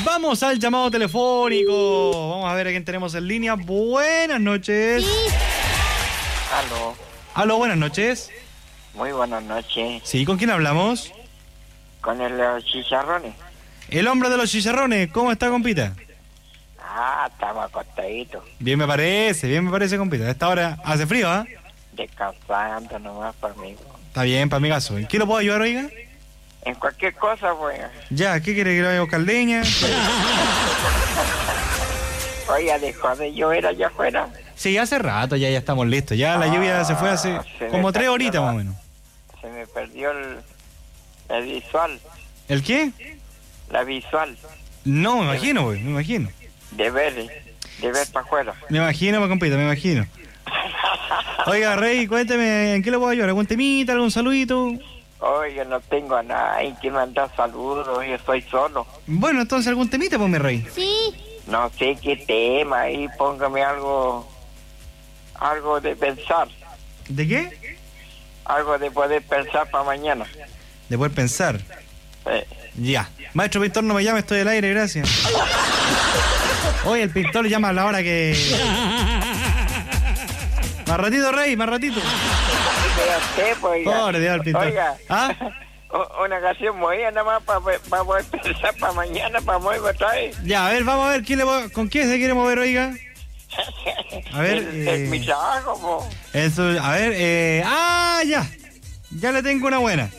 Vamos al llamado telefónico. Vamos a ver a quién tenemos en línea. Buenas noches. Sí. Aló, Aló, buenas noches. muy buenas noches. Sí, ¿con quién hablamos? Con los chicharrones. El hombre de los chicharrones. ¿Cómo está, compita? Estamos acostaditos, Bien me parece, compita. A esta hora hace frío, ¿ah? descansando nomás por mí. Está bien, para mi caso. ¿En qué lo puedo ayudar, oiga? En cualquier cosa, pues. Ya, ¿qué quiere que le vaya a buscar leña? Oiga, dejó de llover allá afuera. Sí, hace rato ya estamos listos. Ya la lluvia se fue hace se como me 3 cayó horitas la- más o menos. Se me perdió el visual, ¿El qué? la visual, No, me imagino, güey, me imagino. de ver para afuera. Me imagino, me compita, me imagino. Oiga, Rey, cuénteme, ¿en qué le puedo ayudar? ¿Algún temita, algún saludito? Oiga, no tengo a nadie que mandar saludos, yo soy solo. Bueno, entonces algún temita, pues, mi Rey. Sí. No sé qué tema, ahí póngame algo de pensar, ¿De qué? algo de poder pensar para mañana. De poder pensar. Eh, Ya. Maestro pintor, no me llame, estoy al aire, gracias. Oye, el pintor llama a la hora que... Más ratito, Rey, más ratito. Pobre Dios, el pintor. Oiga, ¿Ah? una canción movida nada más para poder pensar para mañana, para mover otra vez. Ya, a ver, vamos a ver, ¿con quién se quiere mover, oiga? A ver, Es mi trabajo, po. a ver, ya. Ya le tengo una buena.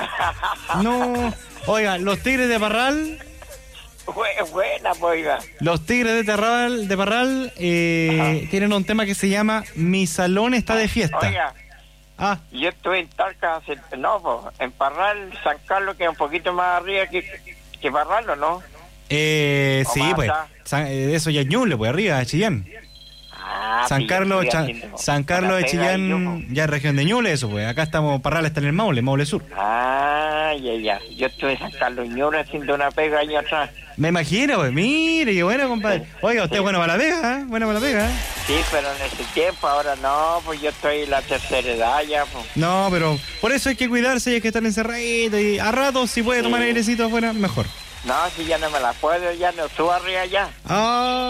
No, oiga, los Tigres de Parral, Buena, po, oiga. los Tigres de Parral tienen un tema que se llama Mi Salón está de fiesta. Oiga, Ah, yo estuve en Talca, no, po, en Parral, San Carlos, que es un poquito más arriba que Parral, ¿o no? sí, más pues, allá. eso ya es Ñuble, pues arriba, Chillán. San sí, yo Carlos, estoy haciendo San Carlos una de pega ahí, Chillán, ya es región de Ñuble, eso, pues. Acá estamos, Parral está en el Maule Sur. Ya. Yo estuve en San Carlos Ñuble haciendo una pega años atrás. Me imagino, pues, mire, qué bueno, compadre. Oiga, usted es bueno para la pega, ¿eh? Bueno para la pega, ¿eh? Sí, pero en ese tiempo, ahora no, pues yo estoy en la tercera edad ya, pues. No, pero por eso hay que cuidarse y hay que estar encerradito y a ratos si puede tomar airecito afuera, mejor. No, si ya no me la puedo, ya no subo arriba ya. Ah.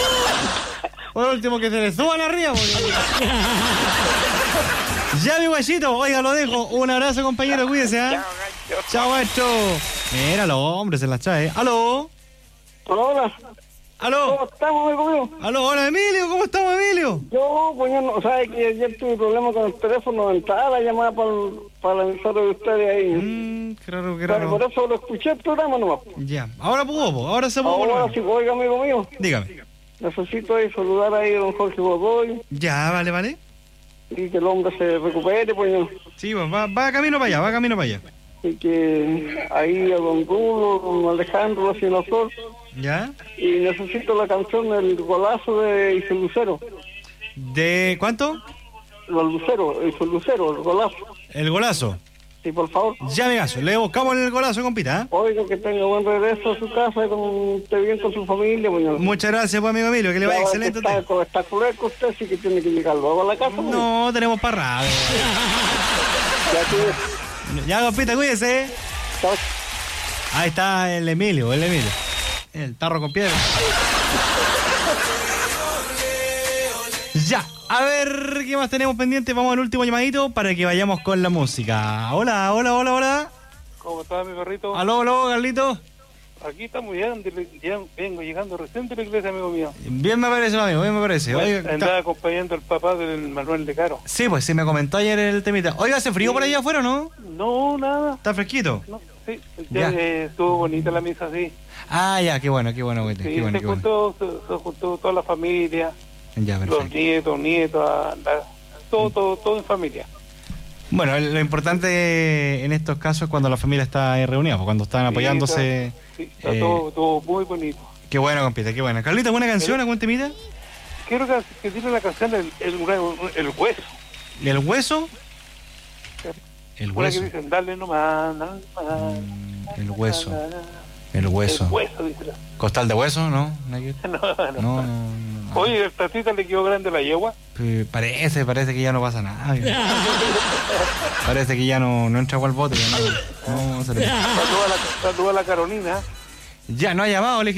Por último que se le suban arriba, porque... Ya, mi guachito, oiga, lo dejo. Un abrazo, compañero, cuídese, ¿eh? Chao, gancho. Chao, maestro. Mira, los hombres se las trae. ¿Aló? Hola, ¿Aló? ¿cómo estamos, amigo mío? ¿Aló? Hola, Emilio, ¿cómo estamos, Emilio? Yo, pues ya no, sabes que ayer tuve problemas con el teléfono, entraba la llamada para la emisora de ustedes ahí. Qué raro, qué Claro, por raro. eso lo escuché el programa nomás. Ya, ahora pudo, po, ahora se pudo. Ahora volver. sí, oiga, amigo mío, Dígame. necesito ahí saludar ahí a don Jorge Godoy Ya, vale. y que el hombre se recupere, pues, Sí, pues va camino para allá, y que ahí a don Rulo, don Alejandro, la señora Flor, ¿Ya? y necesito la canción El Golazo de Iso Lucero. ¿De cuánto? El Lucero, el golazo. El golazo. Sí, por favor. Ya, me gaso. Le buscamos el golazo, compita, ¿eh? Oiga, que tenga buen regreso a su casa, esté bien con su familia. Bueno, Muchas gracias, pues, amigo Emilio, que le vaya excelente. Está cruel que usted sí que tiene que llegar luego a la casa. No, tenemos parrada. Ya que... Ya, compita, cuídese. Chao. Ahí está el Emilio. El tarro con piedra. Ya, a ver qué más tenemos pendiente. Vamos al último llamadito para que vayamos con la música. Hola. ¿Cómo está mi perrito? Aló, Carlito. Aquí estamos vengo llegando recién de la iglesia, amigo mío. Bien me parece, amigo, bien me parece. Oiga, Andaba acompañando al papá del Manuel de Caro. sí, pues sí, me comentó ayer el temita. Oiga, ¿hace frío por allá afuera o no? No, nada. ¿Está fresquito? No, sí. Ya. Estuvo bonita la misa, sí. Ah, ya, qué bueno, güey. Sí, Qué bueno. se juntó toda la familia, Ya, los perfecto. nietos, todo en familia. Bueno, lo importante en estos casos es cuando la familia está reunida, pues, cuando están apoyándose. Sí, está todo muy bonito. Qué bueno, compita, qué bueno. Carlito, ¿alguna canción, algún temita? Quiero que tiene la canción el hueso. ¿El hueso? El Una que hueso. dicen, dale nomás. El hueso. El El hueso. hueso, dice. ¿Costal de hueso? ¿No? No. No. Oye, ¿el tatita le quedó grande la yegua? Parece que ya no pasa nada. Parece que ya no entra al bote. Ya no se le... Saluda a la Carolina. Ya no ha llamado, le